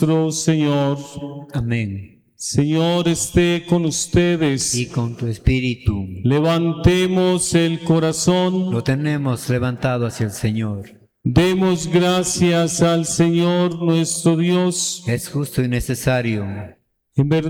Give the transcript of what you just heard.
nuestro Señor. Amén. Señor esté con ustedes. Y con tu espíritu. Levantemos el corazón. Lo tenemos levantado hacia el Señor. Demos gracias al Señor nuestro Dios. Es justo y necesario. En verdad